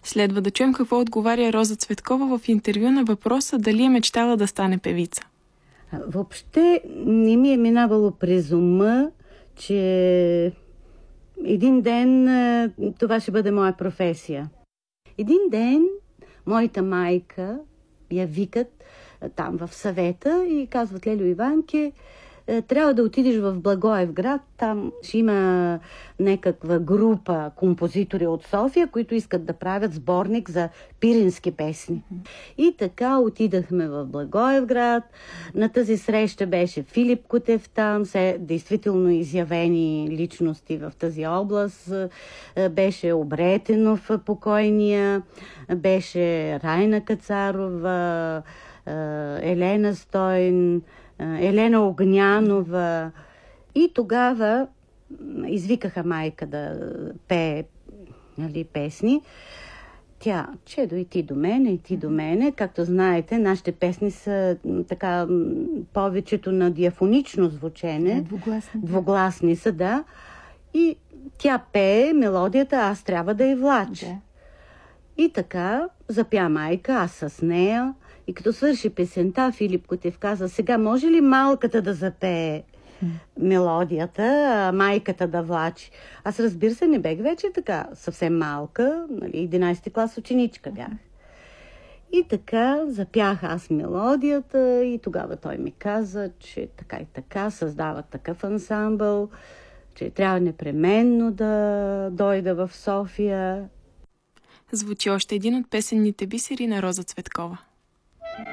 Следва да чуем какво отговаря Роза Цветкова в интервю на въпроса дали е мечтала да стане певица. Въобще не ми е минавало през ума, че един ден това ще бъде моя професия. Един ден моята майка я викат там в съвета и казват: Лелю Иванке, трябва да отидеш в Благоевград, там ще има някаква група композитори от София, които искат да правят сборник за пирински песни. И така отидахме в Благоевград. На тази среща беше Филип Кутев там, действително изявени личности в тази област. Беше Обретенов покойния, беше Райна Кацарова, Елена Стойн, Елена Огнянова. И тогава извикаха майка да пее, нали, песни. Тя: Чедо, и ти до мене. Както знаете, нашите песни са така повечето на диафонично звучене. Двугласни са, да. И тя пее мелодията, аз трябва да я влача. Да. И така запя майка, аз с нея. И като свърши песента, Филип Кутев каза: сега може ли малката да запее мелодията, а майката да влачи? Аз, разбира се, не бех вече така съвсем малка, нали, 11 клас ученичка бях. И така запях аз мелодията и тогава той ми каза, че така и така създава такъв ансамбъл, че трябва непременно да дойда в София. Звучи още един от песенните бисери на Роза Цветкова.